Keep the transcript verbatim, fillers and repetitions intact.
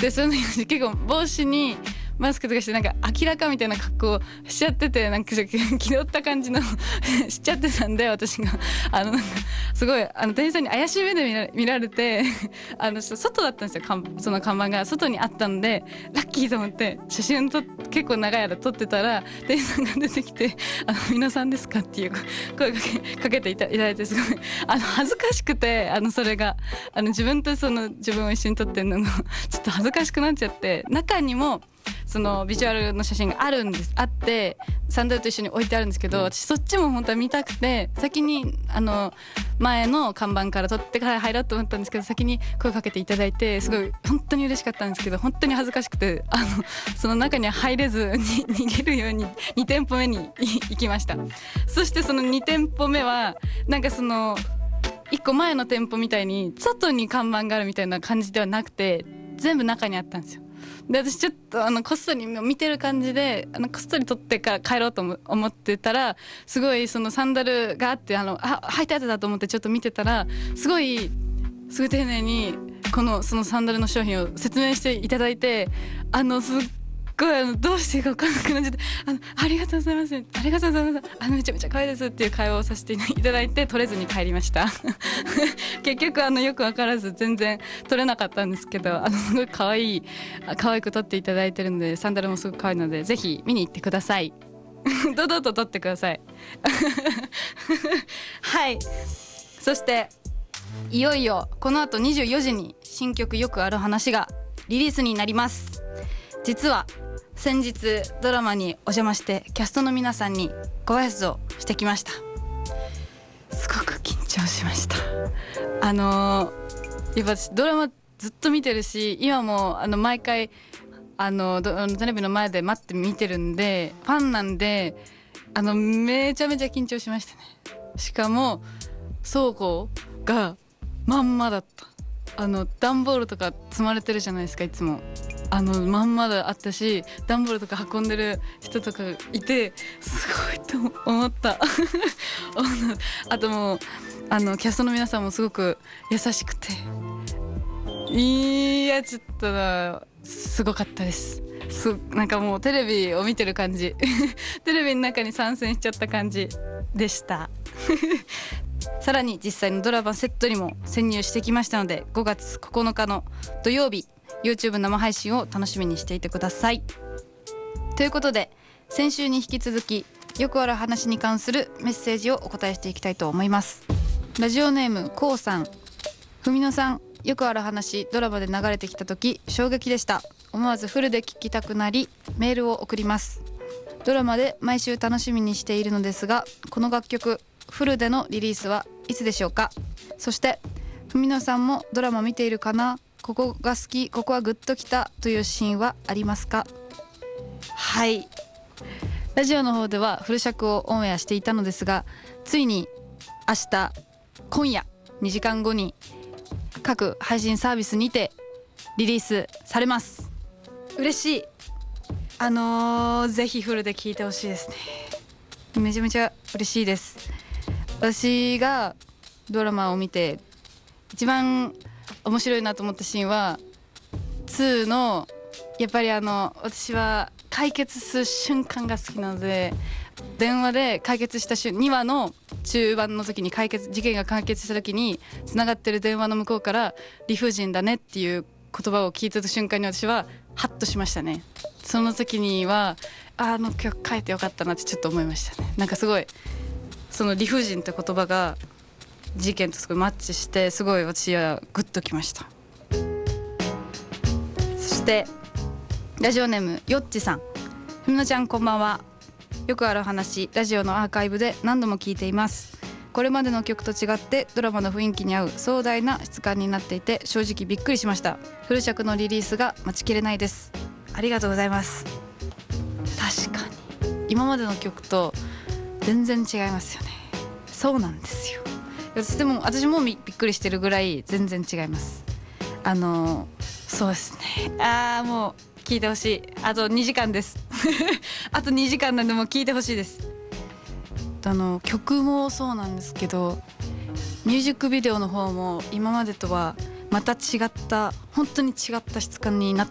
でその結構帽子にマスクとかしてなんか明らかみたいな格好しちゃってて、なんか気取った感じのしちゃってたんで、私があのなんかすごいあの店員さんに怪しい目で見ら見られてあの外だったんですよ、かんその看板が外にあったんでラッキーと思って写真と結構長い間撮ってたら、店員さんが出てきて「あの皆さんですか?」っていう声かけかけていた、いただいて、すごいあの恥ずかしくて、あのそれがあの自分とその自分を一緒に撮ってるのがちょっと恥ずかしくなっちゃって、中にもそのビジュアルの写真があるんですあってサンダルと一緒に置いてあるんですけど、私そっちも本当は見たくて先にあの前の看板から撮ってから入ろうと思ったんですけど、先に声かけていただいてすごい本当に嬉しかったんですけど、本当に恥ずかしくてあのその中には入れずに逃げるようにに店舗目に行きました。そしてそのに店舗目はなんかそのいっこまえの店舗みたいに外に看板があるみたいな感じではなくて、全部中にあったんですよ。で私ちょっとあのこっそり見てる感じであのこっそり取ってから帰ろうと思ってたら、すごいそのサンダルがあってあのあ履いたやつだと思ってちょっと見てたら、すごいすごい丁寧にこのそのサンダルの商品を説明していただいて、あのすっごいあのどうしていいか分かんなくなっちゃって、あのありがとうございますありがとうございますあのめちゃめちゃ可愛いですっていう会話をさせていただいて取れずに帰りました結局あのよく分からず全然取れなかったんですけど、あのすごい可愛い可愛く撮っていただいてるので、サンダルもすごく可愛いのでぜひ見に行ってください堂々と撮ってくださいはい。そしていよいよこの後にじゅうよじに新曲よくある話がリリースになります。実は先日ドラマにお邪魔してキャストの皆さんにご挨拶をしてきました。すごく緊張しました。あのー、やっぱ私ドラマずっと見てるし、今もあの毎回あのテレビの前で待って見てるんでファンなんで、あのめちゃめちゃ緊張しましたね。しかも倉庫がまんまだった。あの段ボールとか積まれてるじゃないですか、いつもあのまんまだあったし、段ボールとか運んでる人とかいてすごいと思ったあともうあのキャストの皆さんもすごく優しくて、いやちょっとすごかったです。すなんかもうテレビを見てる感じテレビの中に参戦しちゃった感じでしたさらに実際のドラマセットにも潜入してきましたので、ごがつここのかの土曜日 YouTube 生配信を楽しみにしていてください。ということで先週に引き続きよくある話に関するメッセージをお答えしていきたいと思います。ラジオネームこうさん、ふみのさん、よくある話ドラマで流れてきた時衝撃でした。思わずフルで聞きたくなりメールを送ります。ドラマで毎週楽しみにしているのですが、この楽曲フルでのリリースはいつでしょうか。そして文野さんもドラマ見ているかな、ここが好き、ここはグッときたというシーンはありますか。はい、ラジオの方ではフル尺をオンエアしていたのですが、ついに明日今夜にじかんごに各配信サービスにてリリースされます。嬉しい。あのー、ぜひフルで聴いてほしいですね。めちゃめちゃ嬉しいです。私がドラマを見て一番面白いなと思ったシーンはにのやっぱりあの私は解決する瞬間が好きなので、電話で解決した瞬にわの中盤の時に解決事件が解決した時に繋がってる電話の向こうから理不尽だねっていう言葉を聞いた瞬間に私はハッとしましたね。その時にはあの曲書いてよかったなってちょっと思いましたね。なんかすごいその理不尽って言葉が事件とすごいマッチして、すごい私はグッときました。そしてラジオネームよっちさん、ふみのちゃんこんばんは。よくある話ラジオのアーカイブで何度も聞いています。これまでの曲と違ってドラマの雰囲気に合う壮大な質感になっていて正直びっくりしました。フル尺のリリースが待ちきれないです。ありがとうございます。確かに今までの曲と全然違いますよね。そうなんですよ。私でも私もびっくりしてるぐらい全然違います。あのそうですね。あーもう聞いてほしい。あとにじかんですあとにじかんなんでもう聞いてほしいです。あの曲もそうなんですけど、ミュージックビデオの方も今までとはまた違った本当に違った質感になっ